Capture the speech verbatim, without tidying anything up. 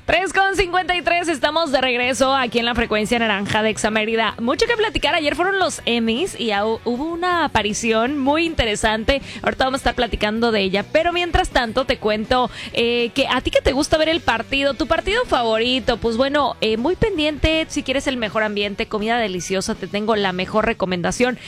tres con cincuenta y tres, estamos de regreso aquí en la frecuencia naranja de Exa Mérida. Mucho que platicar, ayer fueron los Emmys y hubo una aparición muy interesante. Ahorita vamos a estar platicando de ella, pero mientras tanto te cuento eh, que a ti que te gusta ver el partido, tu partido favorito, pues bueno, eh, muy pendiente, si quieres el mejor ambiente, comida deliciosa, te tengo la mejor recomendación.